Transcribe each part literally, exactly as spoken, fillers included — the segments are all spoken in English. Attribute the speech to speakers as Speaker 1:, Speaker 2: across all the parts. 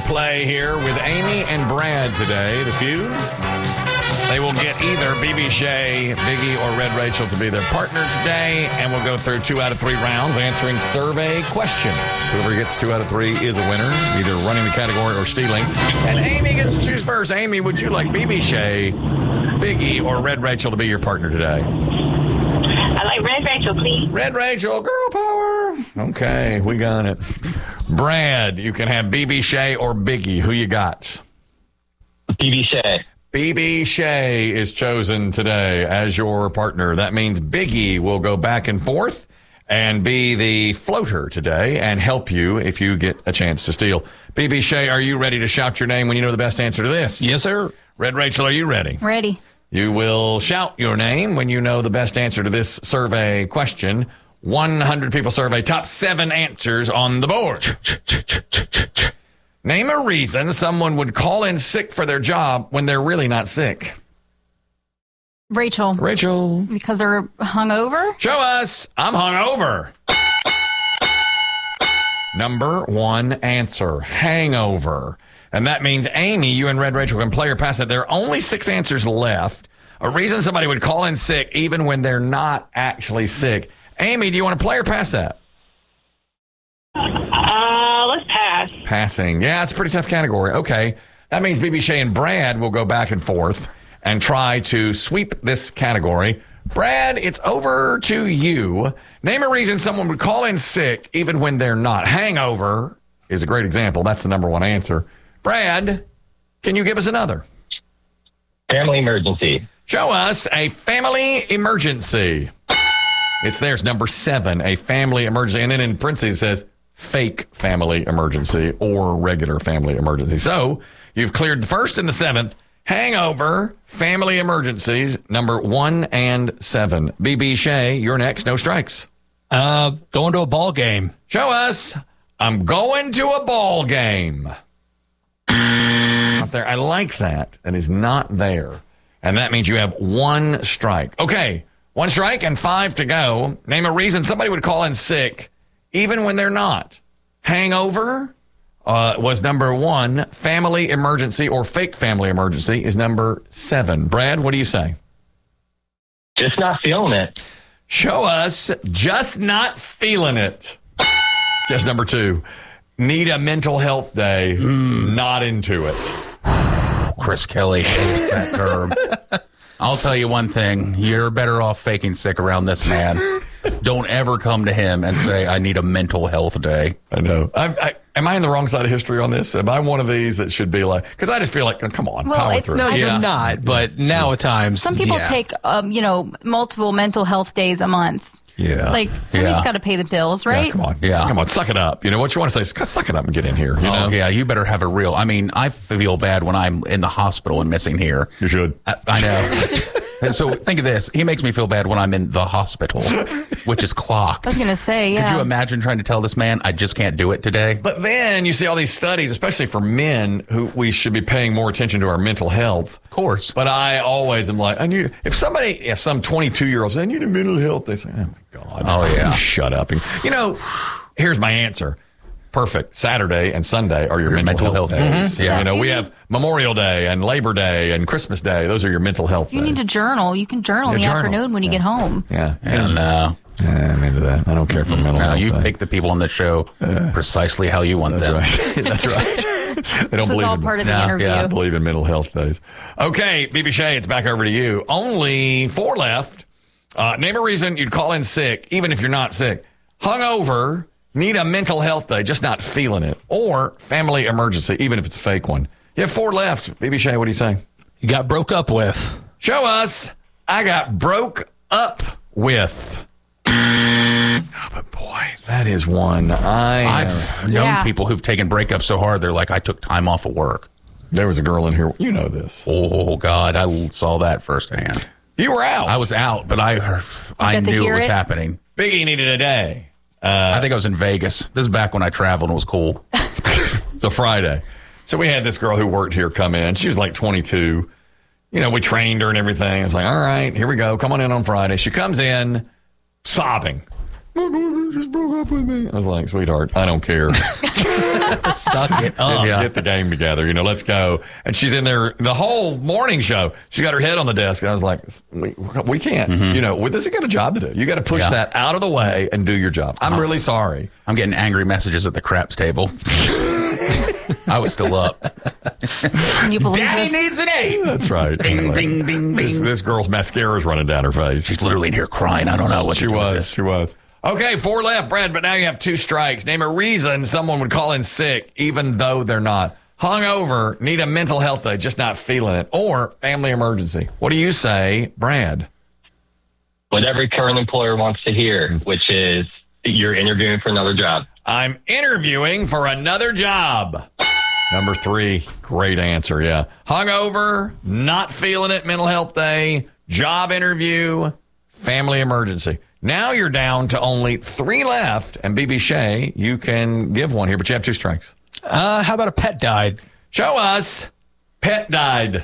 Speaker 1: play here with Amy and Brad today. The feud. They will get either B B Shay, Biggie, or Red Rachel to be their partner today, and we'll go through two out of three rounds answering survey questions. Whoever gets two out of three is a winner, either running the category or stealing. And Amy gets to choose first. Amy, would you like B B Shay, Biggie, or Red Rachel to be your partner today?
Speaker 2: I like Red Rachel, please.
Speaker 1: Red Rachel, girl power. Okay, we got it. Brad, you can have B B Shay or Biggie. Who you got?
Speaker 3: B B Shay.
Speaker 1: B B Shay is chosen today as your partner. That means Biggie will go back and forth and be the floater today and help you if you get a chance to steal. B B Shay, are you ready to shout your name when you know the best answer to this?
Speaker 4: Yes, sir.
Speaker 1: Red Rachel, are you ready?
Speaker 5: Ready.
Speaker 1: You will shout your name when you know the best answer to this survey question. one hundred people survey, top seven answers on the board. Name a reason someone would call in sick for their job when they're really not sick.
Speaker 5: Rachel.
Speaker 1: Rachel.
Speaker 5: Because they're hungover?
Speaker 1: Show us. I'm hungover. Number one answer, hangover. And that means, Amy, you and Red Rachel can play or pass it. There are only six answers left. A reason somebody would call in sick even when they're not actually sick. Amy, do you want to play or pass that?
Speaker 2: Uh, let's pass.
Speaker 1: Passing. Yeah, it's a pretty tough category. Okay. That means B B Shay and Brad will go back and forth and try to sweep this category. Brad, it's over to you. Name a reason someone would call in sick even when they're not. Hangover is a great example. That's the number one answer. Brad, can you give us another?
Speaker 3: Family emergency.
Speaker 1: Show us a family emergency. It's there's number seven, a family emergency. And then in parentheses it says fake family emergency or regular family emergency. So you've cleared the first and the seventh. Hangover, family emergencies, number one and seven. B B Shay, you're next. No strikes.
Speaker 4: Uh, going to a ball game.
Speaker 1: Show us. I'm going to a ball game. Not there. I like that. That is not there. And that means you have one strike. Okay. One strike and five to go. Name a reason somebody would call in sick even when they're not. Hangover uh, was number one. Family emergency or fake family emergency is number seven. Brad, what do you say?
Speaker 3: Just not feeling it.
Speaker 1: Show us. Just not feeling it. Yes, number two. Need a mental health day. Mm. Not into it.
Speaker 6: Chris Kelly hates that term. I'll tell you one thing. You're better off faking sick around this man. Don't ever come to him and say, I need a mental health day.
Speaker 1: I know. I, I, am I in the wrong side of history on this? Am I one of these that should be like, because I just feel like, oh, come on,
Speaker 5: well,
Speaker 1: power
Speaker 5: it's,
Speaker 1: through.
Speaker 4: No,
Speaker 1: Yeah.
Speaker 4: you're not. But now at times,
Speaker 5: Some people
Speaker 4: yeah.
Speaker 5: take, um, you know, multiple mental health days a month.
Speaker 1: Yeah.
Speaker 5: It's like somebody's
Speaker 6: Yeah.
Speaker 5: got to pay the bills, right?
Speaker 1: Yeah, come on.
Speaker 6: Yeah.
Speaker 1: Come on. Suck it up. You know what you want to say? is, Suck it up and get in here. You know?
Speaker 6: Oh, yeah, you better have a real. I mean, I feel bad when I'm in the hospital and missing here.
Speaker 1: You should.
Speaker 6: I, I know. And so think of this. He makes me feel bad when I'm in the hospital, which is clocked.
Speaker 5: I was going to say, yeah.
Speaker 6: Could you imagine trying to tell this man, I just can't do it today?
Speaker 1: But then you see all these studies, especially for men, who we should be paying more attention to our mental health.
Speaker 6: Of course.
Speaker 1: But I always am like, I need, if somebody, if some twenty-two year old says, I need a mental health, they say, oh my God.
Speaker 6: Oh, yeah.
Speaker 1: You shut up. And, you know, here's my answer. Perfect. Saturday and Sunday are your,
Speaker 6: Your
Speaker 1: mental,
Speaker 6: mental
Speaker 1: health,
Speaker 6: health
Speaker 1: days.
Speaker 6: days. Yeah.
Speaker 1: You know,
Speaker 5: You
Speaker 1: we
Speaker 5: need-
Speaker 1: have Memorial Day and Labor Day and Christmas Day. Those are your mental health
Speaker 5: You
Speaker 1: days.
Speaker 5: need to journal. You can journal
Speaker 1: Yeah,
Speaker 5: in the
Speaker 1: journal.
Speaker 5: afternoon when you
Speaker 1: Yeah.
Speaker 5: get home.
Speaker 1: Yeah.
Speaker 6: Yeah, no.
Speaker 1: Yeah, I'm into that. I don't care for mental
Speaker 6: No,
Speaker 1: health.
Speaker 6: you
Speaker 1: day.
Speaker 6: pick the people on the show precisely how you want
Speaker 1: That's
Speaker 6: them.
Speaker 1: right. That's right. They don't
Speaker 5: This is
Speaker 1: believe
Speaker 5: all
Speaker 1: in,
Speaker 5: part of the
Speaker 6: No,
Speaker 5: interview.
Speaker 6: yeah,
Speaker 1: I believe in mental health days. Okay, B B Shay, it's back over to you. Only four left. Uh, name a reason you'd call in sick, even if you're not sick. Hungover, need a mental health day, just not feeling it. Or family emergency, even if it's a fake one. You have four left. B B Shay, what do you say?
Speaker 4: You got broke up with.
Speaker 1: Show us. I got broke up with. Oh, but boy, that is one. I
Speaker 6: I've known
Speaker 5: Yeah.
Speaker 6: people who've taken breakups so hard, they're like, I took time off of work.
Speaker 1: There was a girl in here. You know this.
Speaker 6: Oh, God, I saw that firsthand.
Speaker 1: You were out.
Speaker 6: I was out, but I I
Speaker 5: got to
Speaker 6: knew it
Speaker 5: hear
Speaker 6: was
Speaker 5: it?
Speaker 6: happening.
Speaker 1: Biggie needed a day. Uh,
Speaker 6: I think I was in Vegas. This is back when I traveled and it was cool.
Speaker 1: It's a Friday. So we had this girl who worked here come in. She was like twenty-two. You know, we trained her and everything. I was like, all right, here we go. Come on in on Friday. She comes in sobbing. My boyfriend just broke up with me. I was like, sweetheart, I don't care.
Speaker 4: Suck it up.
Speaker 6: Yeah.
Speaker 1: Get the game together. You know, let's go. And she's in there the whole morning show. She got her head on the desk. And I was like, we, we can't. You know, this has got a job to do. You got to push
Speaker 6: Yeah.
Speaker 1: that out of the way and do your job. I'm really sorry.
Speaker 6: I'm getting angry messages at the craps table. I was still up.
Speaker 5: Can you believe
Speaker 6: Daddy
Speaker 5: this?
Speaker 6: needs an eight.
Speaker 1: That's right.
Speaker 6: Ding, ding, ding,
Speaker 1: This,
Speaker 6: ding.
Speaker 1: this girl's mascara's running down her face.
Speaker 6: She's literally in here crying. I don't know what
Speaker 1: She
Speaker 6: to do with
Speaker 1: was.
Speaker 6: this.
Speaker 1: She was. Okay, four left, Brad, but now you have two strikes. Name a reason someone would call in sick, even though they're not. Hungover, need a mental health day, just not feeling it, or family emergency. What do you say, Brad?
Speaker 3: What every current employer wants to hear, which is you're interviewing for another job.
Speaker 1: I'm interviewing for another job. Number three, great answer, yeah. Hungover, not feeling it, mental health day, job interview, family emergency. Now you're down to only three left, and B B Shea, you can give one here, but you have two strikes.
Speaker 4: Uh, how about a pet died?
Speaker 1: Show us. Pet died.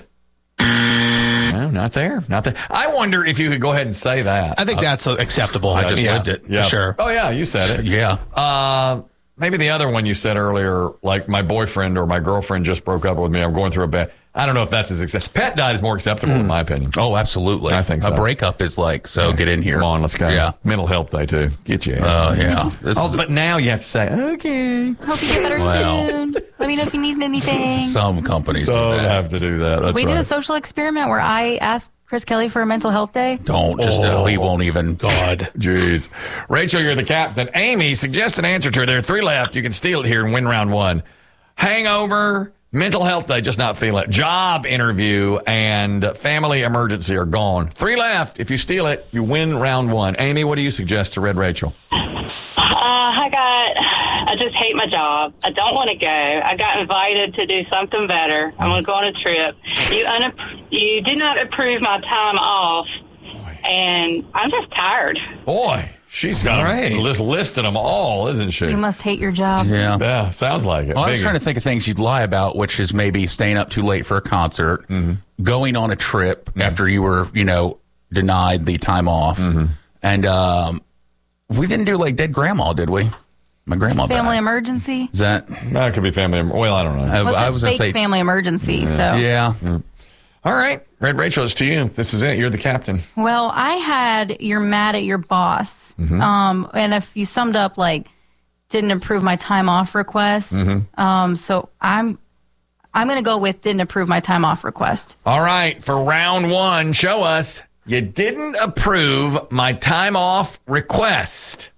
Speaker 1: No, not there. Not there. I wonder if you could go ahead and say that.
Speaker 4: I think that's acceptable.
Speaker 6: I just
Speaker 4: yeah,
Speaker 6: lived it.
Speaker 1: Yeah.
Speaker 4: Sure.
Speaker 1: Oh, yeah, you said it.
Speaker 6: Yeah.
Speaker 1: Uh, maybe the other one you said earlier, like my boyfriend or my girlfriend just broke up with me. I'm going through a bad. I don't know if that's as acceptable. Pet died is more acceptable, in my opinion.
Speaker 6: Oh, absolutely.
Speaker 1: I think so.
Speaker 6: A breakup is like, so get in here.
Speaker 1: Come on, let's go.
Speaker 6: Yeah.
Speaker 1: Mental health day, too. Get your ass
Speaker 6: Oh,
Speaker 1: in.
Speaker 6: yeah. This
Speaker 1: Oh,
Speaker 6: is
Speaker 1: but now you have to say, okay.
Speaker 5: Hope you get better
Speaker 6: Wow.
Speaker 5: soon. Let me know if you need anything.
Speaker 6: some companies
Speaker 1: So
Speaker 6: do that.
Speaker 1: have to do that. That's
Speaker 5: we
Speaker 1: right.
Speaker 5: do a social experiment where I asked Chris Kelly for a mental health day.
Speaker 6: Don't. Just, uh,
Speaker 1: Oh.
Speaker 6: he won't even.
Speaker 4: God.
Speaker 1: Jeez. Rachel, you're the captain. Amy, suggest an answer to her. There are three left. You can steal it here and win round one. Hangover, mental health day, just not feel it. Job interview, and family emergency are gone. Three left. If you steal it, you win round one. Amy, what do you suggest to Red Rachel?
Speaker 2: Uh, I got, I just hate my job. I don't want to go. I got invited to do something better. I'm going to go on a trip. You unapp- you did not approve my time off, and I'm just tired.
Speaker 1: Boy, she's got
Speaker 4: All right.
Speaker 1: just listed them all, isn't she?
Speaker 5: You must hate your job.
Speaker 6: Yeah.
Speaker 1: Yeah, sounds like it.
Speaker 6: Well, I was
Speaker 1: Big-
Speaker 6: trying to think of things you'd lie about, which is maybe staying up too late for a concert, going on a trip after you were, you know, denied the time off. And um, we didn't do like dead grandma, did we? My grandma
Speaker 5: Family
Speaker 6: died.
Speaker 5: emergency.
Speaker 6: Is that?
Speaker 1: That could be family. Well, I don't know.
Speaker 6: I,
Speaker 5: Was
Speaker 6: I
Speaker 5: a
Speaker 6: was going
Speaker 5: fake
Speaker 6: to say.
Speaker 5: family emergency. So,
Speaker 6: Yeah.
Speaker 1: All right, Red Rachel, it's to you. This is it. You're the captain.
Speaker 5: well, I had you're mad at your boss. Um, and if you summed up like didn't approve my time off request. Um, so I'm I'm gonna go with didn't approve my time off request.
Speaker 1: All right, for round one, show us you didn't approve my time off request.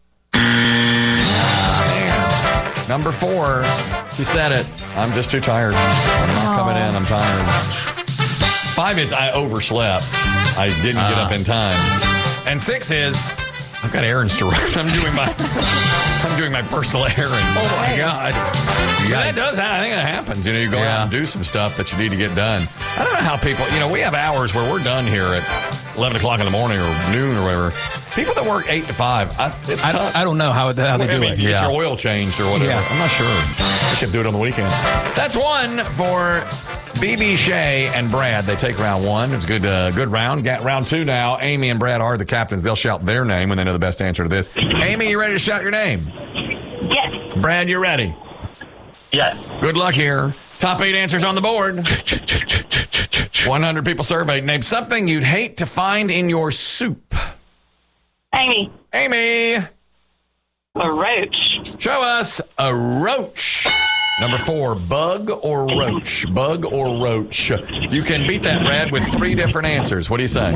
Speaker 1: Ah, man. Number four, she said it. I'm just too tired. I'm not coming in. I'm tired. Five is I overslept. I didn't get up in time. And six is I've got errands to run. I'm doing my I'm doing my personal errand. Oh my God. Yeah, that does happen. I think that happens. You know, you go
Speaker 6: Yeah.
Speaker 1: out and do some stuff that you need to get done. I don't know how people, you know, we have hours where we're done here at eleven o'clock in the morning or noon or whatever. People that work eight to five, I, it's
Speaker 4: I,
Speaker 1: tough.
Speaker 4: I don't know how, how they
Speaker 1: I
Speaker 4: do
Speaker 1: mean,
Speaker 4: it.
Speaker 1: you get
Speaker 6: Yeah.
Speaker 1: your oil changed or whatever.
Speaker 4: Yeah.
Speaker 1: I'm not sure. I should do it on the weekend. That's one for B B Shea and Brad. They take round one. It was a good, uh, good round. Got round two now. Amy and Brad are the captains. They'll shout their name when they know the best answer to this. Amy, you ready to shout your name?
Speaker 2: Yes.
Speaker 1: Brad, you ready?
Speaker 3: Yes.
Speaker 1: Good luck here. Top eight answers on the board. one hundred people surveyed. Name something you'd hate to find in your soup.
Speaker 2: Amy,
Speaker 1: Amy,
Speaker 2: a roach.
Speaker 1: show us a roach. Number four, bug or roach? Bug or roach? You can beat that, Brad, with three different answers. What do you say?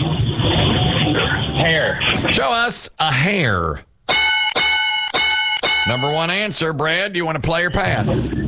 Speaker 3: Hair.
Speaker 1: Show us a hair. Number one answer, Brad. Do you want to play or pass?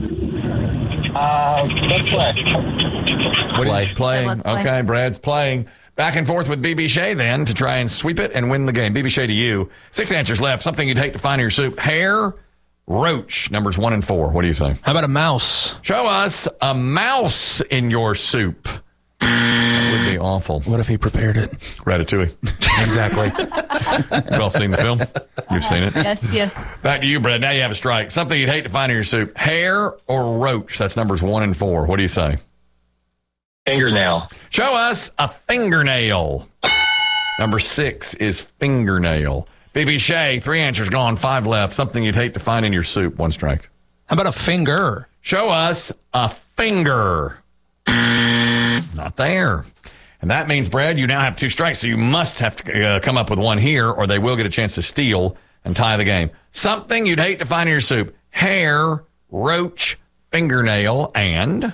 Speaker 3: Uh, let's play.
Speaker 1: What
Speaker 6: Play.
Speaker 1: is he playing?
Speaker 5: Let's play.
Speaker 1: Okay, Brad's playing. Back and forth with B B Shea then to try and sweep it and win the game. B B Shea to you. Six answers left. Something you'd hate to find in your soup. Hair, roach. Numbers one and four. What do you say?
Speaker 4: How about a mouse?
Speaker 1: Show us a mouse in your soup. That would be awful.
Speaker 4: What if he prepared it?
Speaker 1: Ratatouille.
Speaker 6: Exactly.
Speaker 1: You've all seen the film? You've seen it?
Speaker 5: Yes, yes.
Speaker 1: Back to you, Brad. Now you have a strike. Something you'd hate to find in your soup. Hair or roach? That's numbers one and four. What do you say?
Speaker 3: Fingernail.
Speaker 1: Show us a fingernail. Number six is fingernail. B B Shea, three answers gone, five left. Something you'd hate to find in your soup. One strike.
Speaker 4: How about a finger?
Speaker 1: Show us a finger. Not there. And that means, Brad, you now have two strikes, so you must have to uh, come up with one here, or they will get a chance to steal and tie the game. Something you'd hate to find in your soup. Hair, roach, fingernail, and...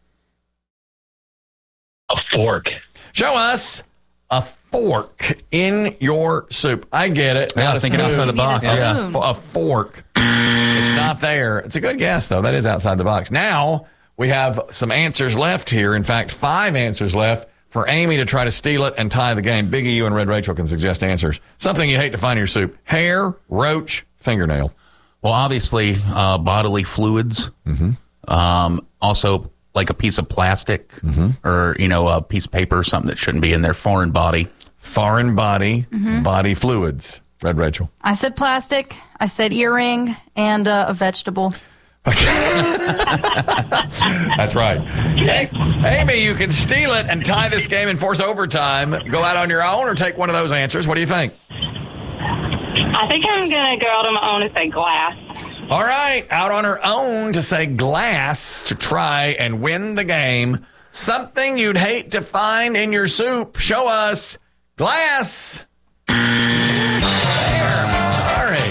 Speaker 3: A fork.
Speaker 1: Show us a fork in your soup. I get it.
Speaker 6: Yeah,
Speaker 1: Not a
Speaker 6: thinking
Speaker 1: spoon.
Speaker 6: outside the box.
Speaker 5: Need a
Speaker 6: Yeah.
Speaker 5: spoon.
Speaker 1: A fork. It's not there. It's a good guess, though. That is outside the box. Now, we have some answers left here. In fact, five answers left for Amy to try to steal it and tie the game. Biggie, you and Red Rachel can suggest answers. Something you hate to find in your soup. Hair, roach, fingernail.
Speaker 6: Well, obviously, uh, bodily fluids. Mm-hmm. Um, also, like a piece of plastic mm-hmm. or, you know, a piece of paper, something that shouldn't be in their foreign body.
Speaker 1: Foreign body, mm-hmm. body fluids. Red Rachel.
Speaker 5: I said plastic. I said earring and uh, a vegetable.
Speaker 1: That's right. Hey, Amy, you can steal it and tie this game and force overtime. Go out on your own or take one of those answers. What do you think?
Speaker 2: I think I'm going to go out on my own and say glass.
Speaker 1: All right, out on her own to say glass to try and win the game. Something you'd hate to find in your soup. Show us glass. There. Sorry.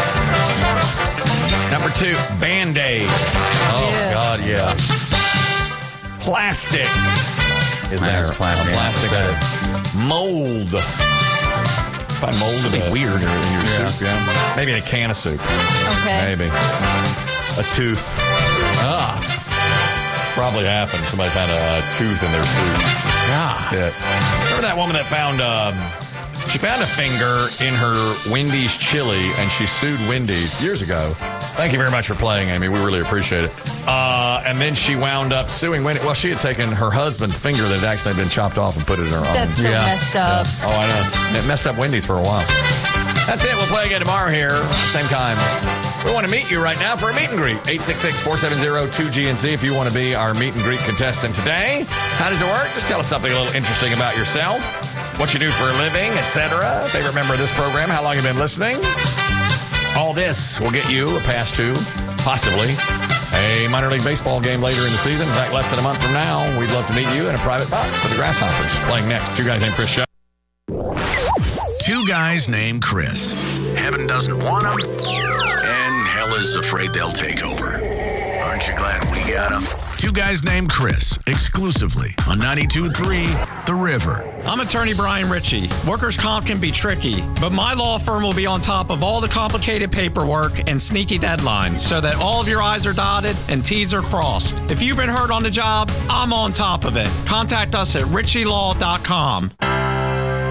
Speaker 1: Number two, Band-Aid.
Speaker 6: Oh,
Speaker 5: Yeah.
Speaker 6: God, yeah.
Speaker 1: Plastic. Is
Speaker 6: That
Speaker 1: there
Speaker 6: is plastic.
Speaker 1: a plastic?
Speaker 6: Yeah.
Speaker 1: Mold. Find mold in,
Speaker 6: be
Speaker 1: a-
Speaker 6: weird.
Speaker 1: in your, in your
Speaker 6: Yeah.
Speaker 1: soup. Yeah. Maybe in a can of soup.
Speaker 5: Okay.
Speaker 1: Maybe. A tooth. Ah. Probably happened. Somebody found a, a tooth in their soup. That's it. Remember that woman that found, um, she found a finger in her Wendy's chili and she sued Wendy's years ago. Thank you very much for playing, Amy. We really appreciate it. Uh, and then she wound up suing Wendy's. Well, she had taken her husband's finger that had actually been chopped off and put it in her own.
Speaker 5: That's so
Speaker 6: Yeah.
Speaker 5: messed up.
Speaker 1: Oh, I know. And it messed up Wendy's for a while. That's it. We'll play again tomorrow here, same time. We want to meet you right now for a meet and greet. eight six six, four seven zero, two G N C if you want to be our meet and greet contestant today. How does it work? Just tell us something a little interesting about yourself, what you do for a living, et cetera. Favorite member of this program, how long you've been listening. All this will get you a pass to, possibly, a minor league baseball game later in the season. In fact, less than a month from now, we'd love to meet you in a private box for the Grasshoppers. Playing next, two guys named Chris Show.
Speaker 7: Two guys named Chris. Heaven doesn't want them, and hell is afraid they'll take over. Aren't you glad we got them? Two guys named Chris, exclusively on ninety-two point three The River.
Speaker 8: I'm attorney Brian Ritchie. Workers' comp can be tricky, but my law firm will be on top of all the complicated paperwork and sneaky deadlines so that all of your I's are dotted and T's are crossed. If you've been hurt on the job, I'm on top of it. Contact us at ritchie law dot com.